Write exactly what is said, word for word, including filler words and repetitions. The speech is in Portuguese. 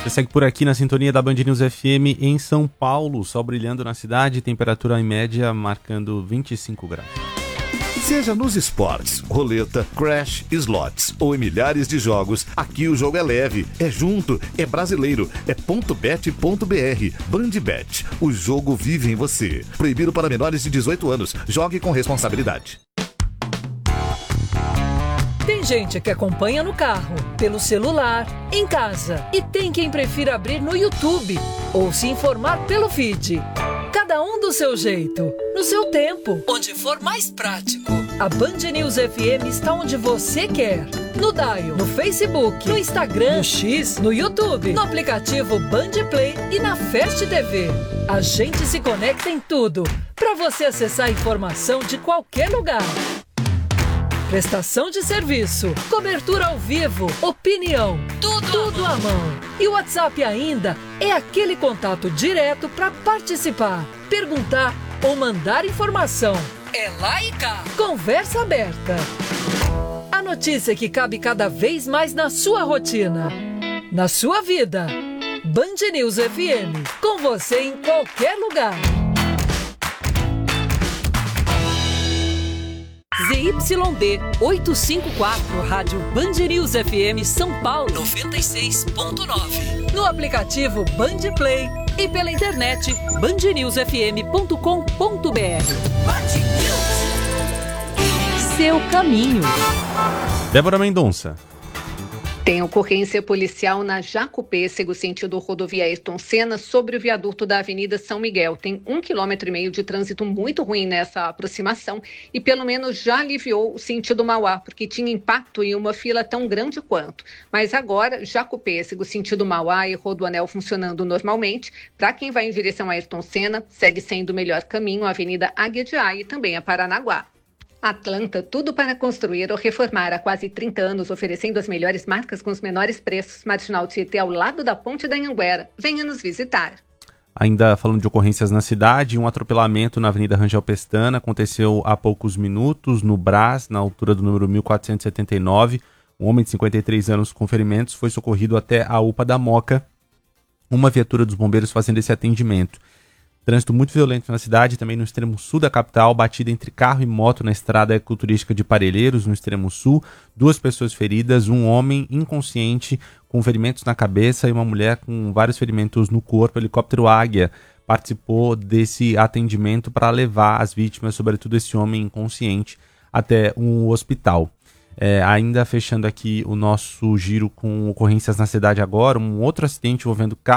Você segue por aqui na sintonia da Band News F M em São Paulo, sol brilhando na cidade, temperatura em média marcando vinte e cinco graus. Seja nos esportes, roleta, crash, slots ou em milhares de jogos, aqui o jogo é leve, é junto, é brasileiro, é ponto bet ponto b r. Bandbet, o jogo vive em você. Proibido para menores de dezoito anos. Jogue com responsabilidade. Tem gente que acompanha no carro, pelo celular, em casa. E tem quem prefira abrir no YouTube ou se informar pelo feed. Cada um do seu jeito, no seu tempo, onde for mais prático. A Band News F M está onde você quer. No Dial, no Facebook, no Instagram, no X, no YouTube, no aplicativo Band Play e na Fast T V. A gente se conecta em tudo, para você acessar a informação de qualquer lugar. Prestação de serviço, cobertura ao vivo, opinião, tudo, tudo à mão. E o WhatsApp ainda é aquele contato direto para participar, perguntar ou mandar informação. É lá e cá. Conversa aberta. A notícia que cabe cada vez mais na sua rotina, na sua vida. Band News F M, com você em qualquer lugar. Z Y D oitocentos e cinquenta e quatro, Rádio Band News F M São Paulo noventa e seis ponto nove. No aplicativo Band Play e pela internet band news f m ponto com ponto b r. Seu caminho. Débora Mendonça. Tem ocorrência policial na Jacupêssego, sentido rodovia Ayrton Senna, sobre o viaduto da Avenida São Miguel. Tem um quilômetro e meio de trânsito muito ruim nessa aproximação e pelo menos já aliviou o sentido Mauá, porque tinha impacto em uma fila tão grande quanto. Mas agora, Jacupêssego, sentido Mauá e Rodoanel funcionando normalmente. Para quem vai em direção a Ayrton Senna, segue sendo o melhor caminho a Avenida Águia de Aia e também a Paranaguá. Atlanta, tudo para construir ou reformar há quase trinta anos, oferecendo as melhores marcas com os menores preços. Marginal Tietê, ao lado da Ponte da Anhanguera. Venha nos visitar. Ainda falando de ocorrências na cidade, um atropelamento na Avenida Rangel Pestana aconteceu há poucos minutos no Brás, na altura do número mil quatrocentos e setenta e nove. Um homem de cinquenta e três anos com ferimentos foi socorrido até a U P A da Moca, uma viatura dos bombeiros fazendo esse atendimento. Trânsito muito violento na cidade, também no extremo sul da capital, batida entre carro e moto na estrada ecoturística de Parelheiros, no extremo sul. Duas pessoas feridas, um homem inconsciente com ferimentos na cabeça e uma mulher com vários ferimentos no corpo. O helicóptero Águia participou desse atendimento para levar as vítimas, sobretudo esse homem inconsciente, até um hospital. É, ainda fechando aqui o nosso giro com ocorrências na cidade agora, um outro acidente envolvendo carro